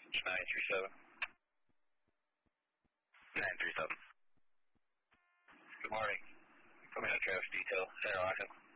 937. 937. Good morning. Coming out traffic detail, Interlochen.